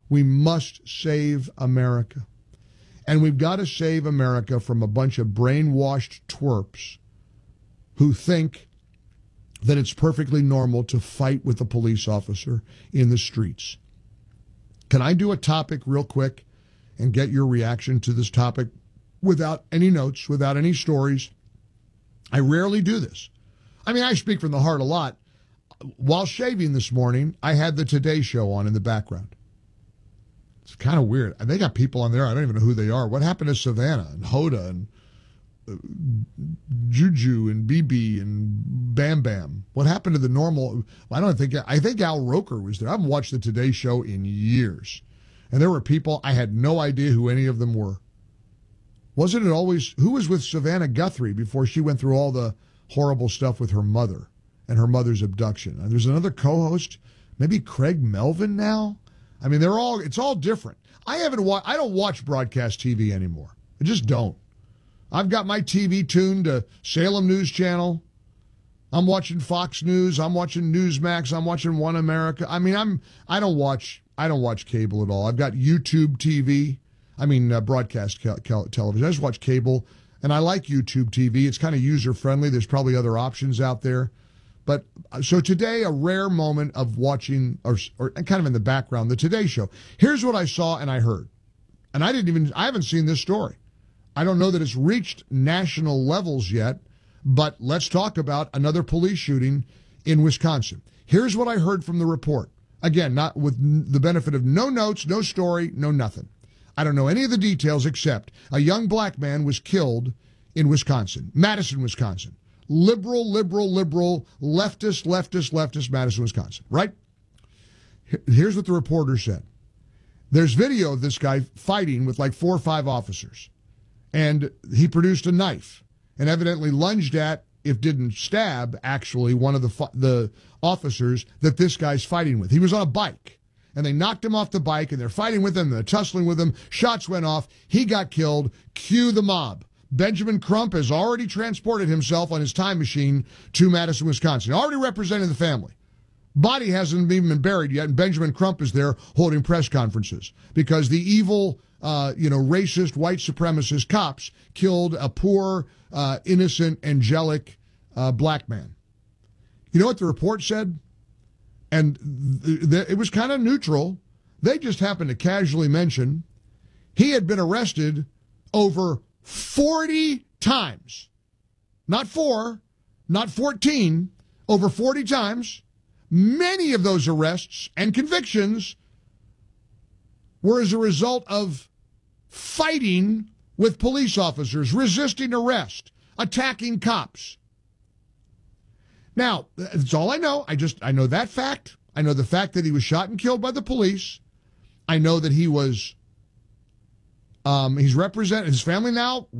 We must save America. And we've got to save America from a bunch of brainwashed twerps who think that it's perfectly normal to fight with a police officer in the streets. Can I do a topic real quick and get your reaction to this topic without any notes, without any stories? I rarely do this. I mean, I speak from the heart a lot. While shaving this morning, I had the Today Show on in the background. It's kind of weird. They got people on there, I don't even know who they are. What happened to Savannah and Hoda and Juju and BB and Bam Bam? What happened to the normal? I think Al Roker was there. I haven't watched the Today Show in years. And there were people, I had no idea who any of them were. Wasn't it always, who was with Savannah Guthrie before she went through all the horrible stuff with her mother and her mother's abduction? And there's another co-host, maybe Craig Melvin now? I mean, it's all different. I don't watch broadcast TV anymore. I just don't. I've got my TV tuned to Salem News Channel. I'm watching Fox News. I'm watching Newsmax. I'm watching One America. I mean, I don't watch cable at all. I've got YouTube TV. I mean, broadcast television. I just watch cable, and I like YouTube TV. It's kind of user-friendly. There's probably other options out there. But so today, a rare moment of watching, or kind of in the background, the Today Show. Here's what I saw and I heard. And I haven't seen this story. I don't know that it's reached national levels yet, but let's talk about another police shooting in Wisconsin. Here's what I heard from the report. Again, not with the benefit of no notes, no story, no nothing. I don't know any of the details except a young black man was killed in Wisconsin, Madison, Wisconsin. Liberal, leftist, Madison, Wisconsin, right? Here's what the reporter said. There's video of this guy fighting with like 4 or 5 officers. And he produced a knife and evidently lunged at, if didn't stab, actually, one of the officers that this guy's fighting with. He was on a bike. And they knocked him off the bike, and they're fighting with him, they're tussling with him. Shots went off. He got killed. Cue the mob. Benjamin Crump has already transported himself on his time machine to Madison, Wisconsin, already representing the family. Body hasn't even been buried yet, and Benjamin Crump is there holding press conferences because the evil, racist, white supremacist cops killed a poor, innocent, angelic black man. You know what the report said? And it was kind of neutral. They just happened to casually mention he had been arrested over 40 times. Not 4, not 14, over 40 times. Many of those arrests and convictions were as a result of fighting with police officers, resisting arrest, attacking cops. Now, that's all I know. I know that fact. I know the fact that he was shot and killed by the police. I know that he was, he's represented, his family now